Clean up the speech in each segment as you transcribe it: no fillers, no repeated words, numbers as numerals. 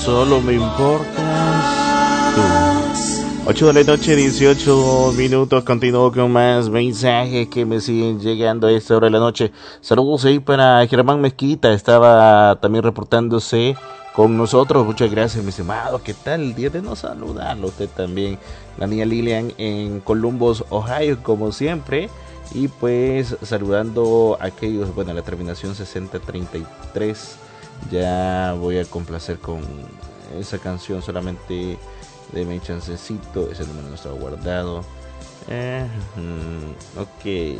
Solo me importas tú. 8 de la noche, 18 minutos. Continúo con más mensajes que me siguen llegando a esta hora de la noche. Saludos ahí para Germán Mezquita. Estaba también reportándose con nosotros. Muchas gracias, mis estimados. ¿Qué tal? El día de no saludarlo. Usted también. La niña Lilian en Columbus, Ohio, como siempre. Y pues saludando a aquellos, bueno, la terminación 6033. Ya voy a complacer con esa canción. Solamente deme chancecito. Ese número no estaba guardado. Ok.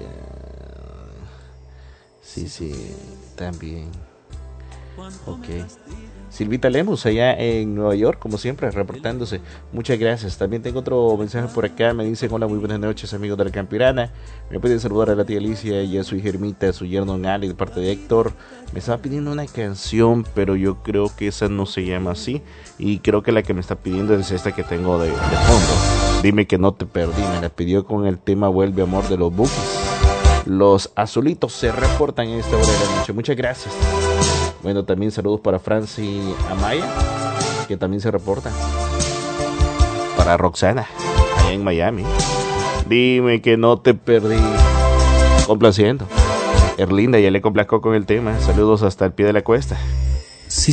Sí, también. Ok. Silvita Lemus allá en Nueva York, como siempre, reportándose. Muchas gracias. También tengo otro mensaje por acá. Me dicen: hola, muy buenas noches, amigos de la Campirana. Me pueden saludar a la tía Alicia y a su germita, a su yerno Ali, de parte de Héctor. Me estaba pidiendo una canción, pero yo creo que esa no se llama así. Y creo que la que me está pidiendo es esta que tengo de fondo. Dime que no te perdí. Me la pidió con el tema Vuelve Amor de los Bookies. Los azulitos se reportan en esta hora de la noche. Muchas gracias. Bueno, también saludos para Franci Amaya, que también se reporta. Para Roxana, allá en Miami. Dime que no te perdí. Complaciendo. Erlinda ya le complazco con el tema. Saludos hasta el pie de la cuesta.